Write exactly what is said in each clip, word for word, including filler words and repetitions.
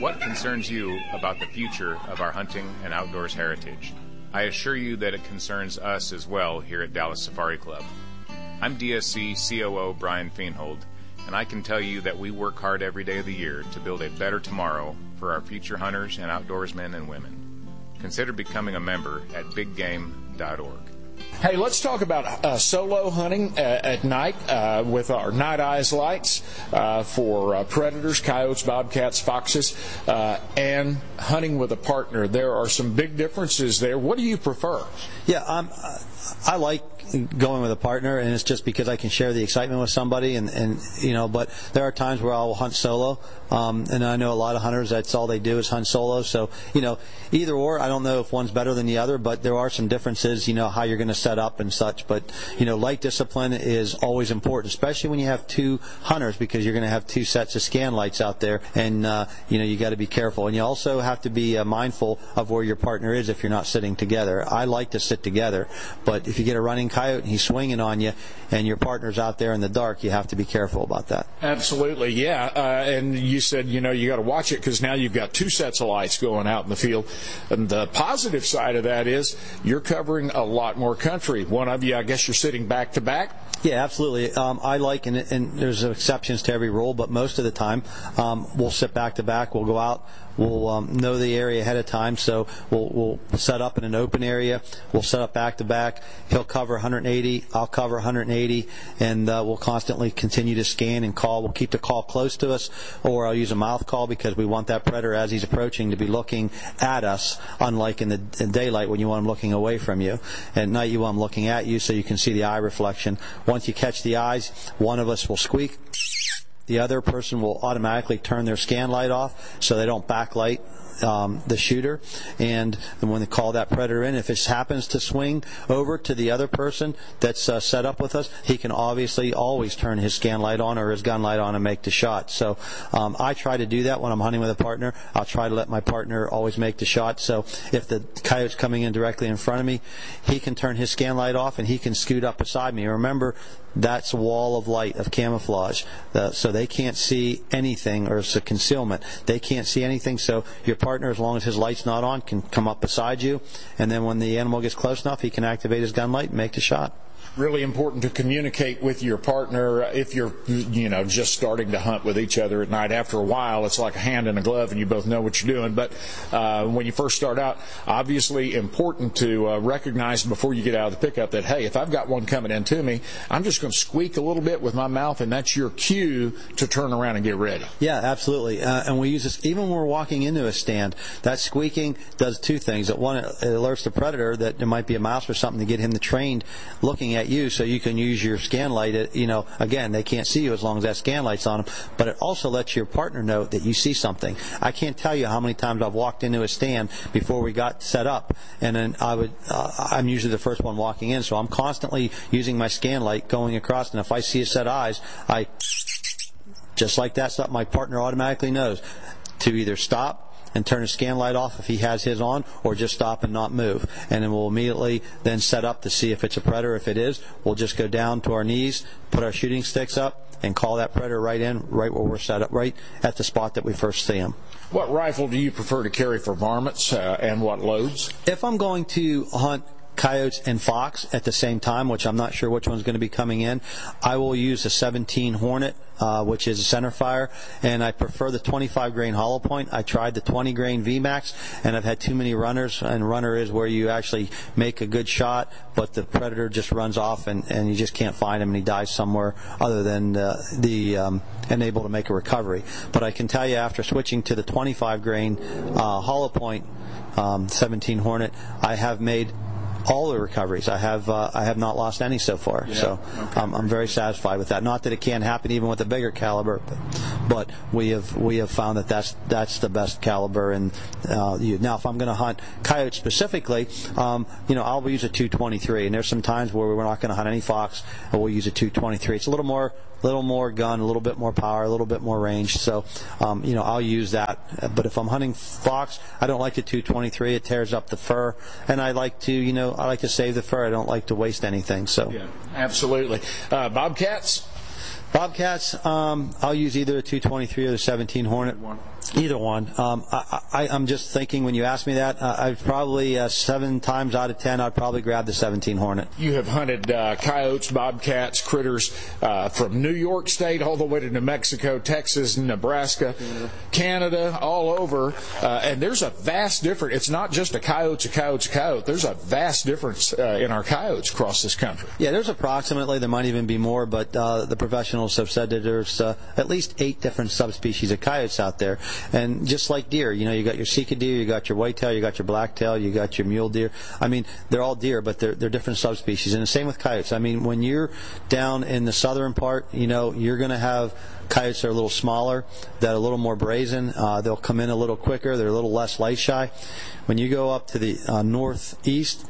What concerns you about the future of our hunting and outdoors heritage? I assure you that it concerns us as well here at Dallas Safari Club. I'm D S C C O O Brian Feenhold, and I can tell you that we work hard every day of the year to build a better tomorrow for our future hunters and outdoorsmen and women. Consider becoming a member at big game dot org. Hey, let's talk about uh, solo hunting uh, at night uh, with our Night Eyes lights uh, for uh, predators, coyotes, bobcats, foxes, uh, and hunting with a partner. There are some big differences there. What do you prefer? Yeah, um, I like going with a partner, and it's just because I can share the excitement with somebody, and, and you know, but there are times where I'll hunt solo, um, and I know a lot of hunters, that's all they do is hunt solo, so, you know, either or, I don't know if one's better than the other, but there are some differences, you know, how you're going to set up and such, but, you know, light discipline is always important, especially when you have two hunters, because you're going to have two sets of scan lights out there, and, uh, you know, you got to be careful, and you also have to be uh, mindful of where your partner is if you're not sitting together. I like to sit together, but if you get a running coyote and he's swinging on you and your partner's out there in the dark, you have to be careful about that. Absolutely, yeah. Uh, and you said, you know, you got to watch it because now you've got two sets of lights going out in the field. And the positive side of that is you're covering a lot more country. One of you, I guess you're sitting back to back. Yeah, absolutely. Um, I like, and, and there's exceptions to every rule, but most of the time um, we'll sit back to back. We'll go out. We'll um, know the area ahead of time, so we'll, we'll set up in an open area. We'll set up back to back. He'll cover one hundred eighty. I'll cover one hundred eighty, and uh, we'll constantly continue to scan and call. We'll keep the call close to us, or I'll use a mouth call because we want that predator as he's approaching to be looking at us, unlike in the in daylight when you want him looking away from you. At night you want him looking at you so you can see the eye reflection. Once you catch the eyes, one of us will squeak. The other person will automatically turn their scan light off so they don't backlight um, the shooter. And when they call that predator in, if it happens to swing over to the other person that's uh, set up with us, he can obviously always turn his scan light on or his gun light on and make the shot. So um, I try to do that when I'm hunting with a partner. I'll try to let my partner always make the shot. So if the coyote's coming in directly in front of me, he can turn his scan light off and he can scoot up beside me. Remember, that's a wall of light, of camouflage, uh, so they can't see anything, or it's a concealment. They can't see anything, so your partner, as long as his light's not on, can come up beside you, and then when the animal gets close enough, he can activate his gun light and make the shot. Really important to communicate with your partner if you're, you know, just starting to hunt with each other at night. After a while, it's like a hand in a glove, and you both know what you're doing. But uh, when you first start out, obviously important to uh, recognize before you get out of the pickup that, hey, if I've got one coming into me, I'm just going to squeak a little bit with my mouth, and that's your cue to turn around and get ready. Yeah, absolutely. Uh, and we use this even when we're walking into a stand. That squeaking does two things. At one, it alerts the predator that there might be a mouse or something to get him trained looking at you, so you can use your scan light. You know, again, they can't see you as long as that scan light's on them, but it also lets your partner know that you see something. I can't tell you how many times I've walked into a stand before we got set up, and then I would uh, I'm usually the first one walking in, so I'm constantly using my scan light going across, and if I see a set of eyes, I just like that stuff, my partner automatically knows to either stop and turn his scan light off if he has his on, or just stop and not move. And then we'll immediately then set up to see if it's a predator. If it is, we'll just go down to our knees, put our shooting sticks up, and call that predator right in, right where we're set up, right at the spot that we first see him. What rifle do you prefer to carry for varmints, uh, and what loads? If I'm going to hunt coyotes and fox at the same time, which I'm not sure which one's going to be coming in, I will use a seventeen Hornet, uh, which is a center fire, and I prefer the twenty-five grain hollow point. I tried the twenty grain V MAX, and I've had too many runners, and runner is where you actually make a good shot, but the predator just runs off, and, and you just can't find him, and he dies somewhere other than uh, the um, unable to make a recovery. But I can tell you, after switching to the twenty-five grain uh, hollow point um, seventeen Hornet, I have made all the recoveries. I have uh, I have not lost any so far, yeah. so okay. um, I'm very satisfied with that. Not that it can't happen even with a bigger caliber, but, but we have we have found that that's that's the best caliber. And uh, you, now, if I'm going to hunt coyotes specifically, um, you know, I'll use a two twenty-three. And there's some times where we're not going to hunt any fox, and we'll use a two twenty-three. It's a little more. little more gun, a little bit more power, a little bit more range. So, um, you know, I'll use that. But if I'm hunting fox, I don't like the two twenty-three. It tears up the fur, and I like to, you know, I like to save the fur. I don't like to waste anything. So, yeah, absolutely. Uh, bobcats. Bobcats, um, I'll use either the two twenty-three or the seventeen Hornet. Either one. Um, I, I, I'm just thinking when you ask me that, uh, I'd probably uh, seven times out of ten, I'd probably grab the seventeen Hornet. You have hunted uh, coyotes, bobcats, critters uh, from New York State all the way to New Mexico, Texas, Nebraska, Canada, Canada all over. Uh, and there's a vast difference. It's not just a coyote's a coyote's a coyote. There's a vast difference uh, in our coyotes across this country. Yeah, there's approximately, there might even be more, but uh, the professionals have said that there's uh, at least eight different subspecies of coyotes out there. And just like deer, you know, you got your Sika deer, you got your whitetail, you got your blacktail, you got your mule deer. I mean, they're all deer, but they're they're different subspecies. And the same with coyotes. I mean, when you're down in the southern part, you know, you're going to have coyotes that are a little smaller, that are a little more brazen. Uh, they'll come in a little quicker. They're a little less light shy. When you go up to the uh, northeast,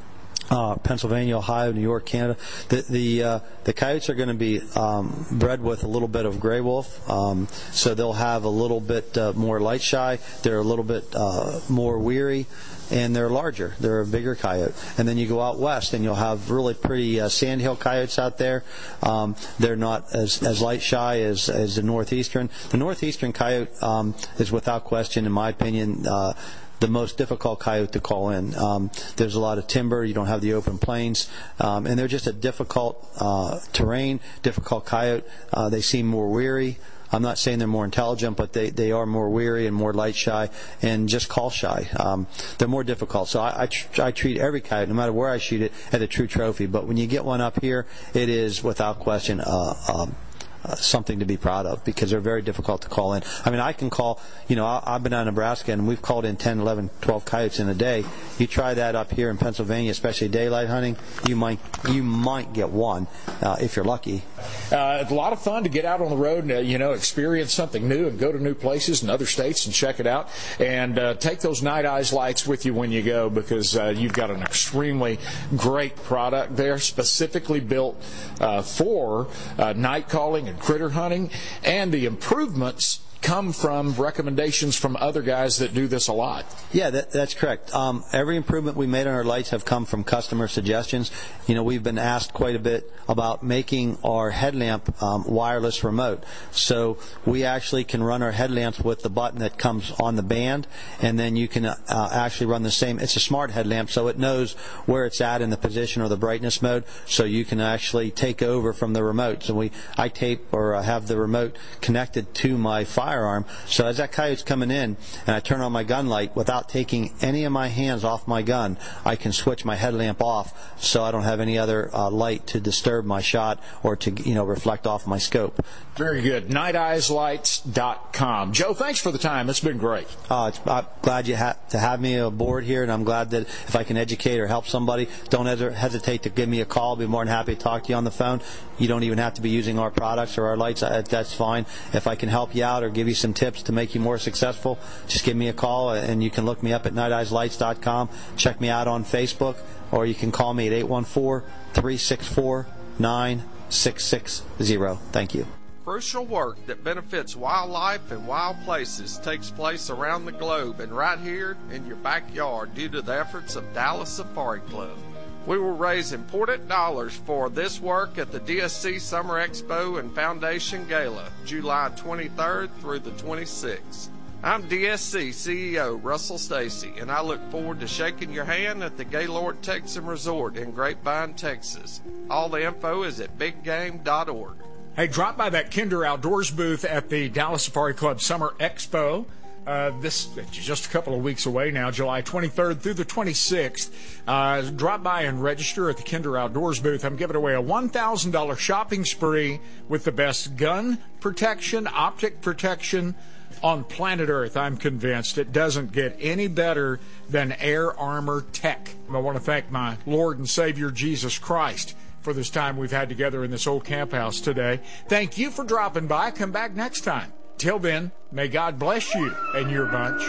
Uh, Pennsylvania, Ohio, New York, Canada. The the, uh, the coyotes are going to be um, bred with a little bit of gray wolf, um, so they'll have a little bit uh, more light shy. They're a little bit uh, more weary, and they're larger. They're a bigger coyote. And then you go out west, and you'll have really pretty uh, sandhill coyotes out there. Um, they're not as as light shy as as the northeastern. The northeastern coyote um, is without question, in my opinion, Uh, the most difficult coyote to call in. Um, there's a lot of timber. You don't have the open plains. Um, and they're just a difficult uh, terrain, difficult coyote. Uh, they seem more weary. I'm not saying they're more intelligent, but they, they are more weary and more light shy and just call shy. Um, they're more difficult. So I, I, tr- I treat every coyote, no matter where I shoot it, as a true trophy. But when you get one up here, it is without question uh, um, Uh, something to be proud of, because they're very difficult to call in. I mean, I can call, you know, I, I've been out in Nebraska and we've called in ten, eleven, twelve coyotes in a day. You try that up here in Pennsylvania, especially daylight hunting, you might you might get one uh, if you're lucky. Uh, it's a lot of fun to get out on the road and, uh, you know, experience something new and go to new places and other states and check it out. And uh, take those Night Eyes lights with you when you go, because uh, you've got an extremely great product there, specifically built uh, for uh, night calling and critter hunting, and the improvements come from recommendations from other guys that do this a lot. Yeah, that, that's correct. Um, every improvement we made on our lights have come from customer suggestions. You know, we've been asked quite a bit about making our headlamp um, wireless remote. So we actually can run our headlamps with the button that comes on the band, and then you can uh, actually run the same. It's a smart headlamp, so it knows where it's at in the position or the brightness mode, so you can actually take over from the remote. So we, I tape or uh, have the remote connected to my fire firearm. So as that coyote's coming in and I turn on my gun light, without taking any of my hands off my gun, I can switch my headlamp off so I don't have any other uh, light to disturb my shot or to, you know, reflect off my scope. Very good. night eyes lights dot com. Joe, thanks for the time. It's been great. Uh, it's, I'm glad you ha- to have me aboard here, and I'm glad that if I can educate or help somebody, don't hes- hesitate to give me a call. I'll be more than happy to talk to you on the phone. You don't even have to be using our products or our lights. Uh, that's fine. If I can help you out or give you some tips to make you more successful, just give me a call, and you can look me up at night eyes lights dot com. Check me out on Facebook, or you can call me at eight one four, three six four, nine six six zero. Thank you. Crucial work that benefits wildlife and wild places takes place around the globe and right here in your backyard due to the efforts of Dallas Safari Club. We will raise important dollars for this work at the D S C Summer Expo and Foundation Gala, July twenty-third through the twenty-sixth. I'm D S C C E O Russell Stacy, and I look forward to shaking your hand at the Gaylord Texan Resort in Grapevine, Texas. All the info is at big game dot org. Hey, drop by that Kinder Outdoors booth at the Dallas Safari Club Summer Expo. Uh, this just a couple of weeks away now, July twenty-third through the twenty-sixth. Uh, drop by and register at the Kinder Outdoors booth. I'm giving away a one thousand dollars shopping spree with the best gun protection, optic protection on planet Earth. I'm convinced it doesn't get any better than Air Armor Tech. I want to thank my Lord and Savior Jesus Christ for this time we've had together in this old camp house today. Thank you for dropping by. Come back next time. Till then, may God bless you and your bunch.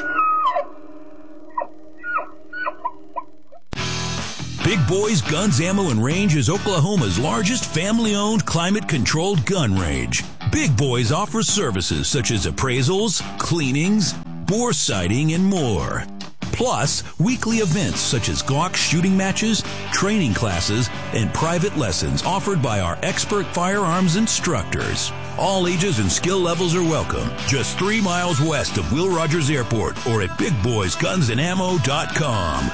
Big Boys Guns, Ammo, and Range is Oklahoma's largest family-owned, climate-controlled gun range. Big Boys offers services such as appraisals, cleanings, bore sighting, and more. Plus, weekly events such as Glock shooting matches, training classes, and private lessons offered by our expert firearms instructors. All ages and skill levels are welcome. Just three miles west of Will Rogers Airport or at big boys guns and ammo dot com.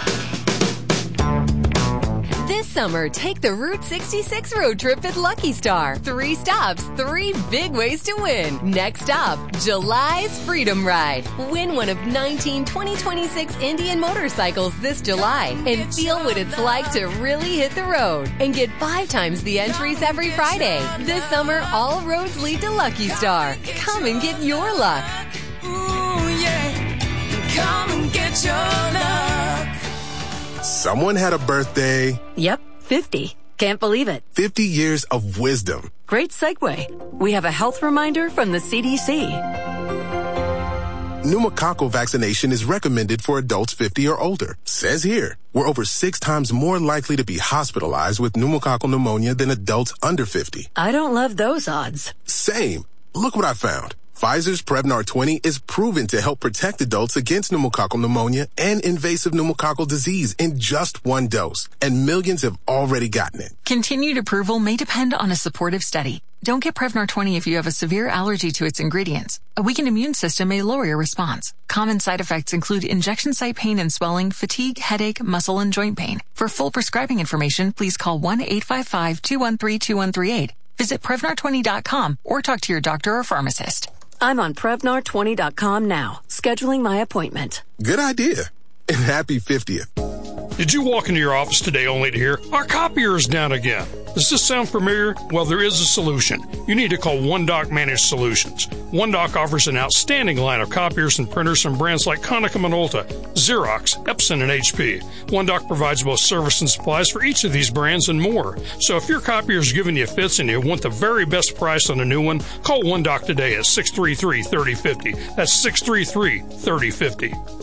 This summer, take the Route sixty-six road trip at Lucky Star. Three stops, three big ways to win. Next stop, July's Freedom Ride. Win one of nineteen twenty twenty-six Indian motorcycles this July and feel what it's like to really hit the road. And get five times the entries every Friday. This summer, all roads lead to Lucky Star. Come and get your luck. Ooh, yeah. Come and get your luck. Someone had a birthday. Yep, fifty. Can't believe it. fifty years of wisdom. Great segue. We have a health reminder from the C D C. Pneumococcal vaccination is recommended for adults fifty or older. Says here, we're over six times more likely to be hospitalized with pneumococcal pneumonia than adults under fifty. I don't love those odds. Same. Look what I found. Pfizer's Prevnar twenty is proven to help protect adults against pneumococcal pneumonia and invasive pneumococcal disease in just one dose, and millions have already gotten it. Continued approval may depend on a supportive study. Don't get Prevnar twenty if you have a severe allergy to its ingredients. A weakened immune system may lower your response. Common side effects include injection site pain and swelling, fatigue, headache, muscle, and joint pain. For full prescribing information, please call one eight five five, two one three, two one three eight. Visit Prevnar twenty dot com or talk to your doctor or pharmacist. I'm on Prevnar twenty dot com now, scheduling my appointment. Good idea. And happy fiftieth. Did you walk into your office today only to hear, our copier is down again? Does this sound familiar? Well, there is a solution. You need to call OneDoc Managed Solutions. OneDoc offers an outstanding line of copiers and printers from brands like Konica Minolta, Xerox, Epson, and H P. OneDoc provides both service and supplies for each of these brands and more. So if your copier is giving you fits and you want the very best price on a new one, call OneDoc today at six three three, three oh five oh. That's six three three, three oh five oh.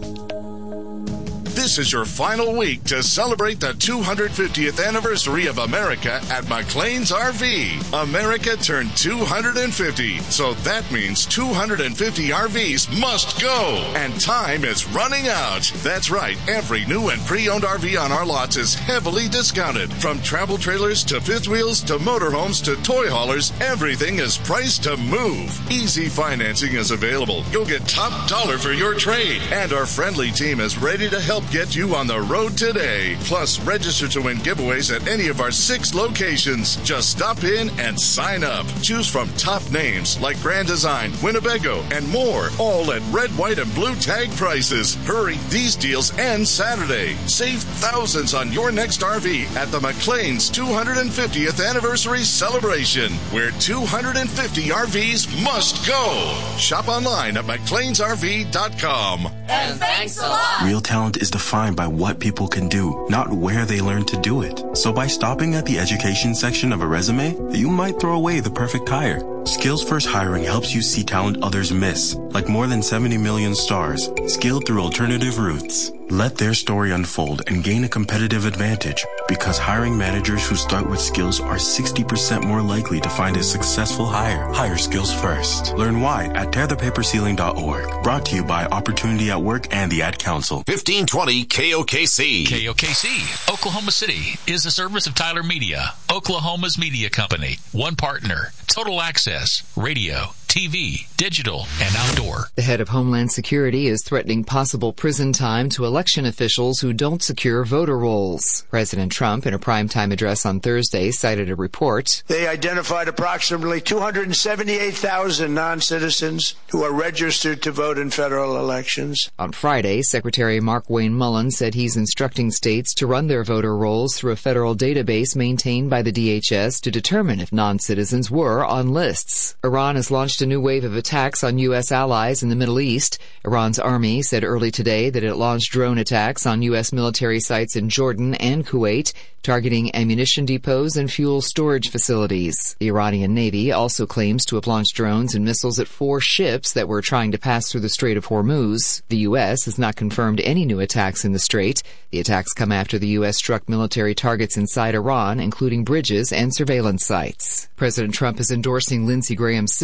This is your final week to celebrate the two hundred fiftieth anniversary of America at McLean's R V. America turned two hundred fifty, so that means two hundred fifty R Vs must go, and time is running out. That's right, every new and pre-owned R V on our lots is heavily discounted. From travel trailers to fifth wheels to motorhomes to toy haulers, everything is priced to move. Easy financing is available. You'll get top dollar for your trade, and our friendly team is ready to help get you on the road today. Plus, register to win giveaways at any of our six locations. Just stop in and sign up. Choose from top names like Grand Design, Winnebago, and more, all at red, white, and blue tag prices. Hurry, these deals end Saturday. Save thousands on your next R V at the McLean's two hundred fiftieth anniversary celebration, where two hundred fifty R Vs must go. Shop online at mcleans r v dot com. And thanks a lot. Real talent is defined by what people can do, not where they learn to do it. So by stopping at the education section of a resume, you might throw away the perfect hire. Skills First Hiring helps you see talent others miss, like more than seventy million stars, skilled through alternative routes. Let their story unfold and gain a competitive advantage, because hiring managers who start with skills are sixty percent more likely to find a successful hire. Hire skills first. Learn why at tear the paper ceiling dot org. Brought to you by Opportunity at Work and the Ad Council. fifteen twenty K O K C. K O K C, Oklahoma City, is a service of Tyler Media, Oklahoma's media company. One partner, total access, radio, T V, digital, and outdoor. The head of Homeland Security is threatening possible prison time to election officials who don't secure voter rolls. President Trump, in a primetime address on Thursday, cited a report. They identified approximately two hundred seventy-eight thousand non-citizens who are registered to vote in federal elections. On Friday, Secretary Mark Wayne Mullen said he's instructing states to run their voter rolls through a federal database maintained by the D H S to determine if non-citizens were on lists. Iran has launched a new wave of attacks on U S allies in the Middle East. Iran's army said early today that it launched drone attacks on U S military sites in Jordan and Kuwait, targeting ammunition depots and fuel storage facilities. The Iranian Navy also claims to have launched drones and missiles at four ships that were trying to pass through the Strait of Hormuz. The U S has not confirmed any new attacks in the strait. The attacks come after the U S struck military targets inside Iran, including bridges and surveillance sites. President Trump is endorsing Lindsey Graham's sister,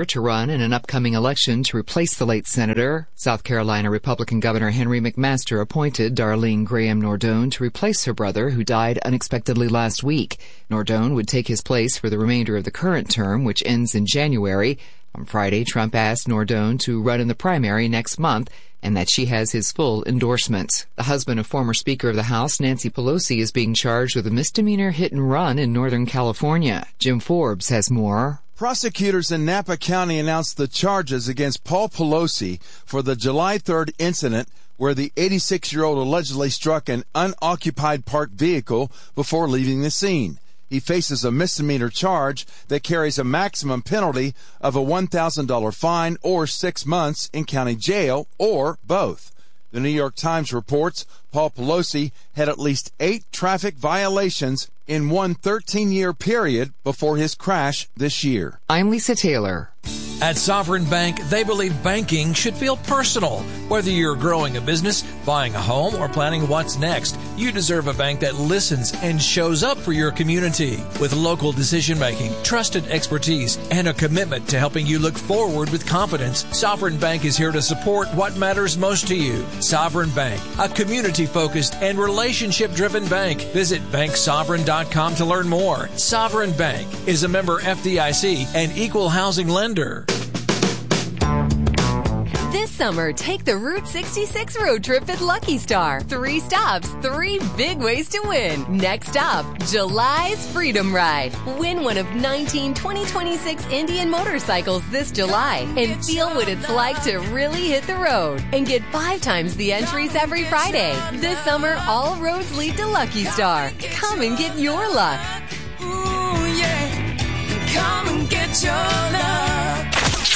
to run in an upcoming election to replace the late senator. South Carolina Republican Governor Henry McMaster appointed Darlene Graham Nordone to replace her brother, who died unexpectedly last week. Nordone would take his place for the remainder of the current term, which ends in January. On Friday, Trump asked Nordone to run in the primary next month and that she has his full endorsement. The husband of former Speaker of the House, Nancy Pelosi, is being charged with a misdemeanor hit and run in Northern California. Jim Forbes has more. Prosecutors in Napa County announced the charges against Paul Pelosi for the July third incident where the eighty-six-year-old allegedly struck an unoccupied parked vehicle before leaving the scene. He faces a misdemeanor charge that carries a maximum penalty of a one thousand dollars fine or six months in county jail, or both. The New York Times reports Paul Pelosi had at least eight traffic violations in one thirteen-year period before his crash this year. I'm Lisa Taylor. At Sovereign Bank, they believe banking should feel personal. Whether you're growing a business, buying a home, or planning what's next, you deserve a bank that listens and shows up for your community. With local decision-making, trusted expertise, and a commitment to helping you look forward with confidence, Sovereign Bank is here to support what matters most to you. Sovereign Bank, a community-focused and relationship-driven bank. Visit bank sovereign dot com to learn more. Sovereign Bank is a member F D I C and equal housing lender. This summer, take the Route sixty-six road trip at Lucky Star. Three stops, three big ways to win. Next up, July's Freedom Ride. Win one of nineteen twenty twenty-six Indian motorcycles this July and feel what it's like to really hit the road. And get five times the entries every Friday. This summer, all roads lead to Lucky Star. Come and get your luck. Ooh, yeah. Come and get your luck.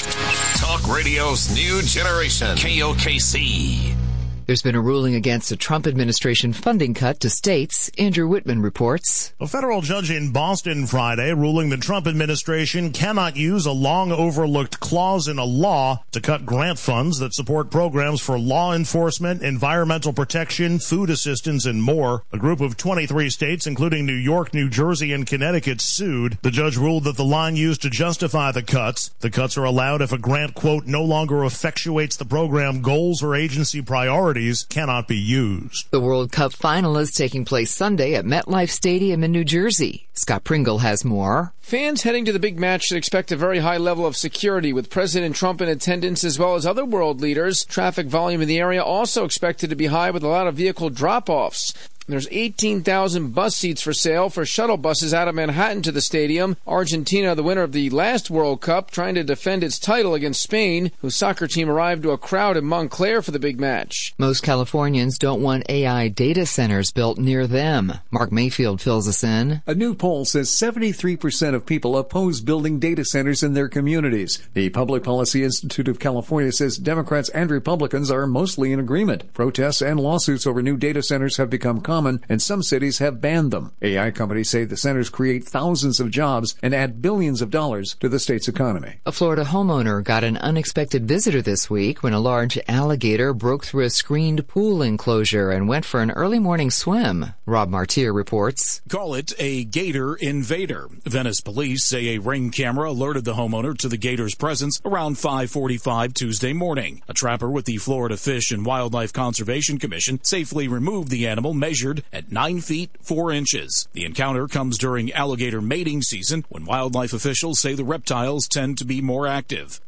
Talk radio's new generation, K O K C. There's been a ruling against a Trump administration funding cut to states. Andrew Whitman reports. A federal judge in Boston Friday ruling the Trump administration cannot use a long-overlooked clause in a law to cut grant funds that support programs for law enforcement, environmental protection, food assistance, and more. A group of twenty-three states, including New York, New Jersey, and Connecticut, sued. The judge ruled that the line used to justify the cuts. The cuts are allowed if a grant, quote, no longer effectuates the program goals or agency priorities, cannot be used. The World Cup final is taking place Sunday at MetLife Stadium in New Jersey. Scott Pringle has more. Fans heading to the big match should expect a very high level of security, with President Trump in attendance as well as other world leaders. Traffic volume in the area also expected to be high, with a lot of vehicle drop-offs. There's eighteen thousand bus seats for sale for shuttle buses out of Manhattan to the stadium. Argentina, the winner of the last World Cup, trying to defend its title against Spain, whose soccer team arrived to a crowd in Montclair for the big match. Most Californians don't want A I data centers built near them. Mark Mayfield fills us in. A new poll says seventy-three percent of people oppose building data centers in their communities. The Public Policy Institute of California says Democrats and Republicans are mostly in agreement. Protests and lawsuits over new data centers have become common. Common, and some cities have banned them. A I companies say the centers create thousands of jobs and add billions of dollars to the state's economy. A Florida homeowner got an unexpected visitor this week when a large alligator broke through a screened pool enclosure and went for an early morning swim. Rob Martier reports. Call it a gator invader. Venice police say a Ring camera alerted the homeowner to the gator's presence around five forty-five Tuesday morning. A trapper with the Florida Fish and Wildlife Conservation Commission safely removed the animal, measured at nine feet four inches. The encounter comes during alligator mating season, when wildlife officials say the reptiles tend to be more active.